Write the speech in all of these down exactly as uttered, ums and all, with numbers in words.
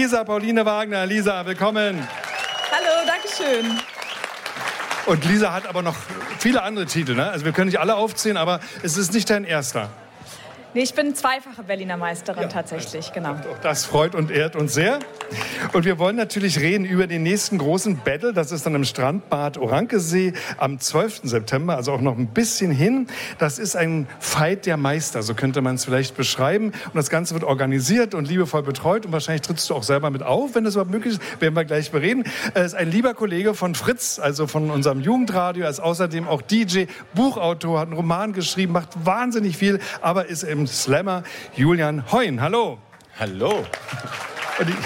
Lisa Pauline Wagner. Lisa, willkommen. Hallo, danke schön. Und Lisa hat aber noch viele andere Titel, ne? Also wir können nicht alle aufzählen, aber es ist nicht dein erster. Nee, ich bin zweifache Berliner Meisterin, ja, tatsächlich, also, genau. Auch das freut und ehrt uns sehr. Und wir wollen natürlich reden über den nächsten großen Battle. Das ist dann im Strandbad Orankesee am zwölften September, also auch noch ein bisschen hin. Das ist ein Fight der Meister, so könnte man es vielleicht beschreiben. Und das Ganze wird organisiert und liebevoll betreut. Und wahrscheinlich trittst du auch selber mit auf, wenn das überhaupt möglich ist. Werden wir gleich bereden. Er ist ein lieber Kollege von Fritz, also von unserem Jugendradio. Er ist außerdem auch D J, Buchautor, hat einen Roman geschrieben, macht wahnsinnig viel, aber ist im Slammer. Julian Heun, hallo. Hallo. Und ich,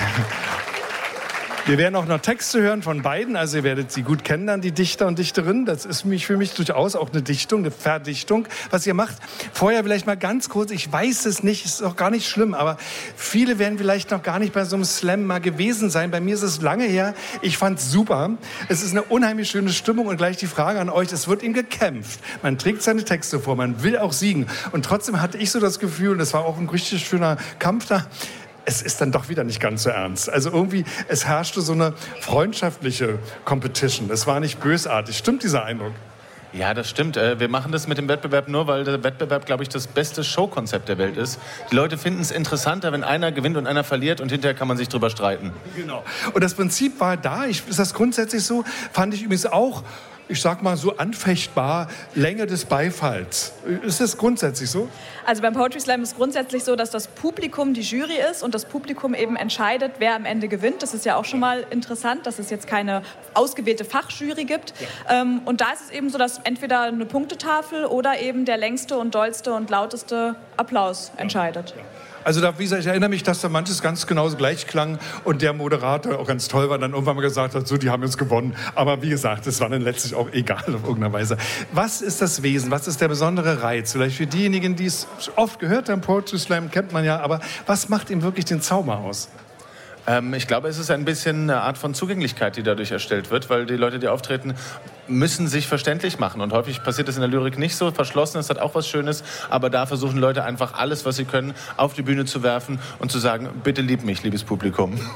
wir werden auch noch Texte hören von beiden, also ihr werdet sie gut kennen, dann die Dichter und Dichterinnen. Das ist mich, für mich durchaus auch eine Dichtung, eine Verdichtung, was ihr macht. Vorher vielleicht mal ganz kurz, ich weiß es nicht, ist auch gar nicht schlimm, aber viele werden vielleicht noch gar nicht bei so einem Slam mal gewesen sein. Bei mir ist es lange her, ich fand es super. Es ist eine unheimlich schöne Stimmung und gleich die Frage an euch, es wird ihm gekämpft. Man trägt seine Texte vor, man will auch siegen. Und trotzdem hatte ich so das Gefühl, und das war auch ein richtig schöner Kampf da, es ist dann doch wieder nicht ganz so ernst. Also irgendwie, es herrschte so eine freundschaftliche Competition. Es war nicht bösartig. Stimmt dieser Eindruck? Ja, das stimmt. Wir machen das mit dem Wettbewerb nur, weil der Wettbewerb, glaube ich, das beste Showkonzept der Welt ist. Die Leute finden es interessanter, wenn einer gewinnt und einer verliert und hinterher kann man sich drüber streiten. Genau. Und das Prinzip war da. Ich, ist das grundsätzlich so? Fand ich übrigens auch, ich sag mal so anfechtbar, Länge des Beifalls. Ist das grundsätzlich so? Also beim Poetry Slam ist es grundsätzlich so, dass das Publikum die Jury ist und das Publikum eben entscheidet, wer am Ende gewinnt. Das ist ja auch schon mal interessant, dass es jetzt keine ausgewählte Fachjury gibt. Ja. Ähm, und da ist es eben so, dass entweder eine Punktetafel oder eben der längste und dollste und lauteste Applaus entscheidet. Ja. Ja. Also da, wie gesagt, ich erinnere mich, dass da manches ganz genauso gleich klang und der Moderator auch ganz toll war, dann irgendwann mal gesagt hat, so, die haben jetzt gewonnen. Aber wie gesagt, es war dann letztlich auch egal auf irgendeine Weise. Was ist das Wesen? Was ist der besondere Reiz? Vielleicht für diejenigen, die es oft gehört haben, Poetry Slam kennt man ja, aber was macht ihm wirklich den Zauber aus? Ähm, ich glaube, es ist ein bisschen eine Art von Zugänglichkeit, die dadurch erstellt wird, weil die Leute, die auftreten, müssen sich verständlich machen. Und häufig passiert das in der Lyrik nicht so. Verschlossen ist, hat auch was Schönes. Aber da versuchen Leute einfach alles, was sie können, auf die Bühne zu werfen und zu sagen, bitte lieb mich, liebes Publikum. Genau.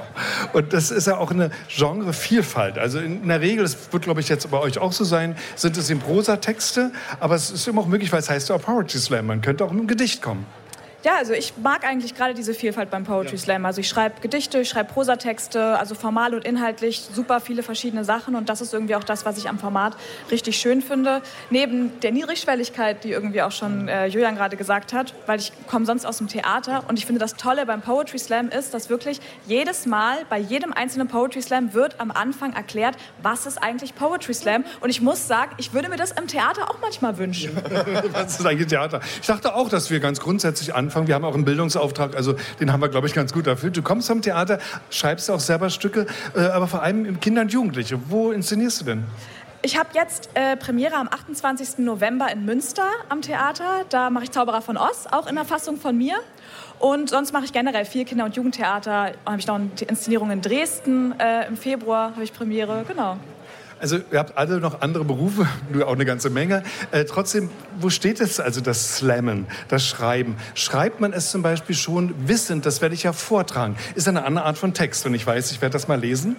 Und das ist ja auch eine Genrevielfalt. Also in der Regel, das wird, glaube ich, jetzt bei euch auch so sein, sind es eben Prosatexte. Aber es ist immer auch möglich, weil es heißt ja auch Poetry Slam. Man könnte auch mit einem Gedicht kommen. Ja, also ich mag eigentlich gerade diese Vielfalt beim Poetry Slam. Also ich schreibe Gedichte, ich schreibe Prosatexte, also formal und inhaltlich super viele verschiedene Sachen. Und das ist irgendwie auch das, was ich am Format richtig schön finde. Neben der Niedrigschwelligkeit, die irgendwie auch schon äh, Julian gerade gesagt hat, weil ich komme sonst aus dem Theater. Und ich finde, das Tolle beim Poetry Slam ist, dass wirklich jedes Mal, bei jedem einzelnen Poetry Slam wird am Anfang erklärt, was ist eigentlich Poetry Slam. Und ich muss sagen, ich würde mir das im Theater auch manchmal wünschen. Was ist eigentlich Theater? Ich dachte auch, dass wir ganz grundsätzlich anfangen. Wir haben auch einen Bildungsauftrag, also den haben wir, glaube ich, ganz gut erfüllt. Du kommst vom Theater, schreibst auch selber Stücke, äh, aber vor allem im Kinder und Jugendliche. Wo inszenierst du denn? Ich habe jetzt äh, Premiere am achtundzwanzigsten November in Münster am Theater. Da mache ich Zauberer von Oz, auch in der Fassung von mir. Und sonst mache ich generell viel Kinder- und Jugendtheater. Dann habe ich noch eine Inszenierung in Dresden. Äh, Im Februar habe ich Premiere, genau. Also ihr habt alle noch andere Berufe, du auch eine ganze Menge. Äh, trotzdem, wo steht es also das Slammen, das Schreiben? Schreibt man es zum Beispiel schon wissend, das werde ich ja vortragen? Ist eine andere Art von Text, wenn ich weiß, ich werde das mal lesen?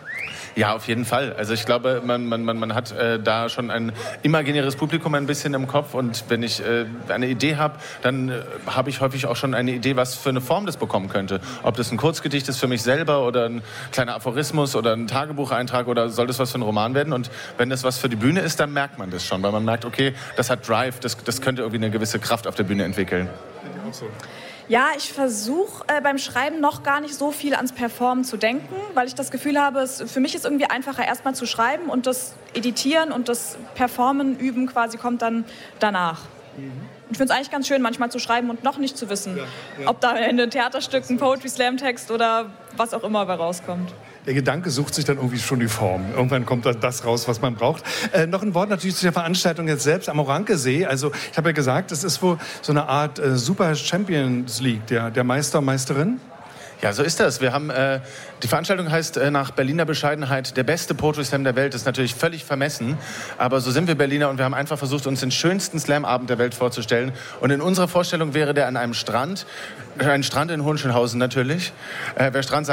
Ja, auf jeden Fall. Also ich glaube, man, man, man hat äh, da schon ein imaginäres Publikum ein bisschen im Kopf. Und wenn ich äh, eine Idee habe, dann äh, habe ich häufig auch schon eine Idee, was für eine Form das bekommen könnte. Ob das ein Kurzgedicht ist für mich selber oder ein kleiner Aphorismus oder ein Tagebucheintrag oder soll das was für ein Roman werden. Und wenn das was für die Bühne ist, dann merkt man das schon. Weil man merkt, okay, das hat Drive, das, das könnte irgendwie eine gewisse Kraft auf der Bühne entwickeln. Ja, ich versuche äh, beim Schreiben noch gar nicht so viel ans Performen zu denken, weil ich das Gefühl habe, es, für mich ist irgendwie einfacher, erstmal zu schreiben und das Editieren und das Performen, Üben quasi kommt dann danach. Mhm. Ich finde es eigentlich ganz schön, manchmal zu schreiben und noch nicht zu wissen, ja, ja. ob da in einem Theaterstück ein Poetry-Slam-Text oder was auch immer bei rauskommt. Der Gedanke sucht sich dann irgendwie schon die Form. Irgendwann kommt dann das raus, was man braucht. Äh, noch ein Wort natürlich zu der Veranstaltung jetzt selbst am Orankesee. Also ich habe ja gesagt, es ist wohl so eine Art äh, Super Champions League der, der Meister und Meisterin. Ja, so ist das. Wir haben, äh, die Veranstaltung heißt äh, nach Berliner Bescheidenheit der beste Poetry Slam der Welt. Das ist natürlich völlig vermessen, aber so sind wir Berliner und wir haben einfach versucht, uns den schönsten Slam-Abend der Welt vorzustellen. Und in unserer Vorstellung wäre der an einem Strand, ein Strand in Hohenschönhausen natürlich. Äh, wer Strand sagt,